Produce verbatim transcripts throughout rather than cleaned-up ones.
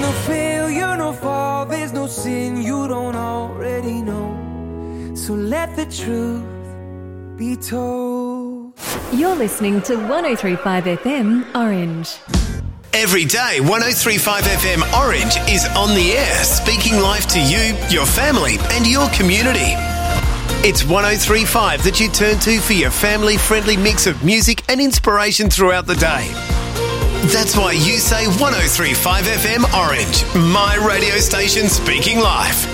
no failure, no fall, there's no sin you don't already know. So let the truth be told. You're listening to one oh three point five F M Orange. Every day, one oh three point five F M Orange is on the air, speaking life to you, your family and your community. It's one oh three point five that you turn to for your family-friendly mix of music and inspiration throughout the day. That's why you say one oh three point five F M Orange, my radio station speaking life.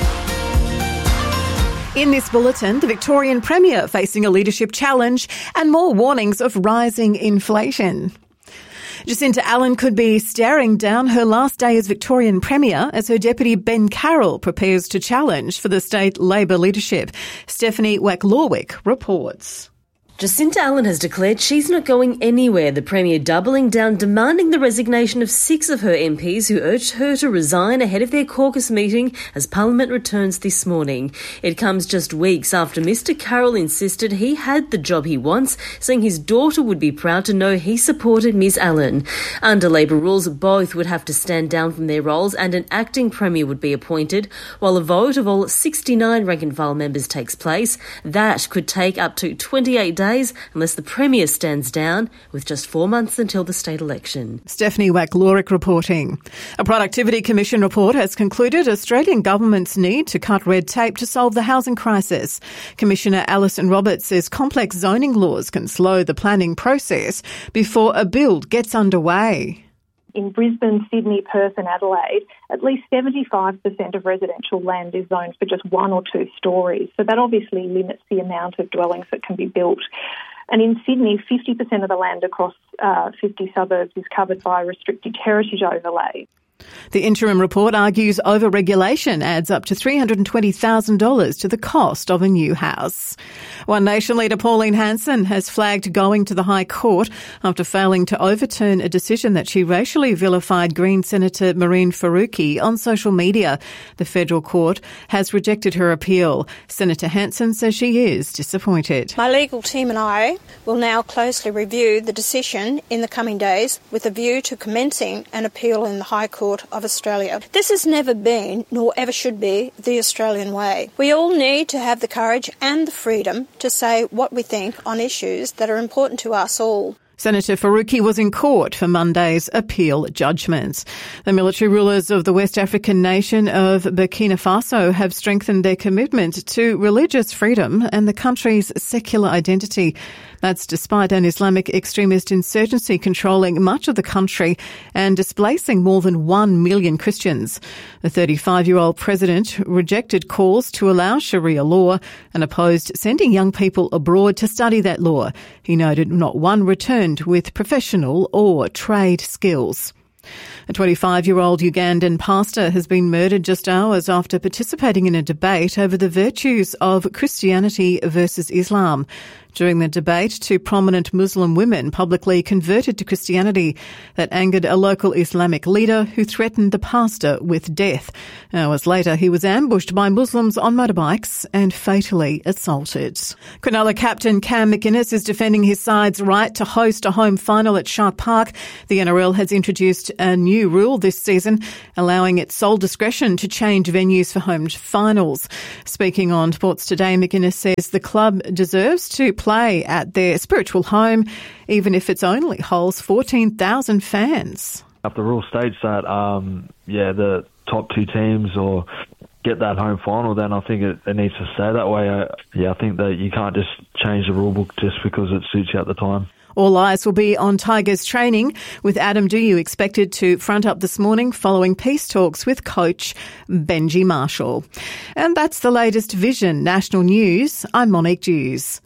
In this bulletin, the Victorian Premier facing a leadership challenge and more warnings of rising inflation. Jacinta Allen could be staring down her last day as Victorian Premier as her deputy Ben Carroll prepares to challenge for the state Labor leadership. Stephanie Wack-Lorwick reports. Jacinta Allen has declared she's not going anywhere, the Premier doubling down, demanding the resignation of six of her M Ps who urged her to resign ahead of their caucus meeting as Parliament returns this morning. It comes just weeks after Mr Carroll insisted he had the job he wants, saying his daughter would be proud to know he supported Ms Allen. Under Labor rules, both would have to stand down from their roles and an acting Premier would be appointed, while a vote of all sixty-nine rank-and-file members takes place. That could take up to twenty-eight days unless the Premier stands down, with just four months until the state election. Stephanie Wack-Lorwick reporting. A Productivity Commission report has concluded Australian government's need to cut red tape to solve the housing crisis. Commissioner Alison Roberts says complex zoning laws can slow the planning process before a build gets underway. In Brisbane, Sydney, Perth and Adelaide, at least seventy-five percent of residential land is zoned for just one or two stories. So that obviously limits the amount of dwellings that can be built. And in Sydney, fifty percent of the land across uh, fifty suburbs is covered by a restricted heritage overlay. The interim report argues over-regulation adds up to three hundred twenty thousand dollars to the cost of a new house. One Nation leader Pauline Hanson has flagged going to the High Court after failing to overturn a decision that she racially vilified Green Senator Mehreen Faruqi on social media. The federal court has rejected her appeal. Senator Hanson says she is disappointed. My legal team and I will now closely review the decision in the coming days with a view to commencing an appeal in the High Court of Australia. This has never been, nor ever should be, the Australian way. We all need to have the courage and the freedom to say what we think on issues that are important to us all. Senator Faruqi was in court for Monday's appeal judgments. The military rulers of the West African nation of Burkina Faso have strengthened their commitment to religious freedom and the country's secular identity. That's despite an Islamic extremist insurgency controlling much of the country and displacing more than one million Christians. The thirty-five-year-old president rejected calls to allow Sharia law and opposed sending young people abroad to study that law. He noted not one returned with professional or trade skills. A twenty-five-year-old Ugandan pastor has been murdered just hours after participating in a debate over the virtues of Christianity versus Islam. During the debate, two prominent Muslim women publicly converted to Christianity. That angered a local Islamic leader who threatened the pastor with death. Hours later, he was ambushed by Muslims on motorbikes and fatally assaulted. Cronulla captain Cam McInnes is defending his side's right to host a home final at Shark Park. The N R L has introduced a new rule this season, allowing it sole discretion to change venues for home finals. Speaking on Sports Today, McInnes says the club deserves to play at their spiritual home, even if it's only holds fourteen thousand fans. If the rule states that, um, yeah, the top two teams or get that home final, then I think it, it needs to stay that way. I, yeah, I think that you can't just change the rule book just because it suits you at the time. All eyes will be on Tigers training, with Adam Douiu expected to front up this morning following peace talks with coach Benji Marshall. And that's the latest Vision National News. I'm Monique Dews.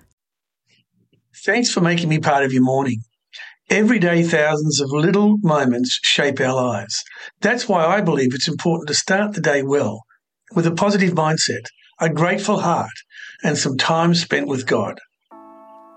Thanks for making me part of your morning. Every day, thousands of little moments shape our lives. That's why I believe it's important to start the day well, with a positive mindset, a grateful heart, and some time spent with God.